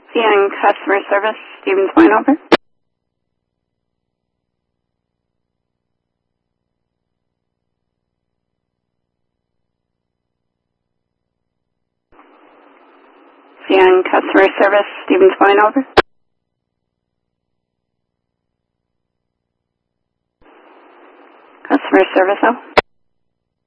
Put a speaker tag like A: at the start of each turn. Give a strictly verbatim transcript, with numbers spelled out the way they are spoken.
A: C N Customer Service, Stevens Point, over. C N Customer Service, Stevens Point, over. Customer Service, oh.